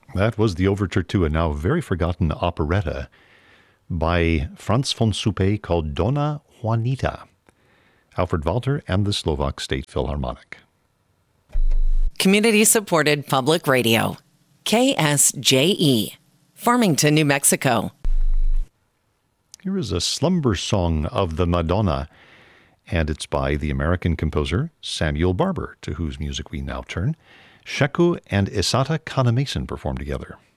That was the overture to a now very forgotten operetta by Franz von Suppé called Donna Juanita. Alfred Walter and the Slovak State Philharmonic. Community-supported public radio. KSJE. Farmington, New Mexico. Here is a slumber song of the Madonna, and it's by the American composer Samuel Barber, to whose music we now turn. Sheku and Isata Kanemason perform together.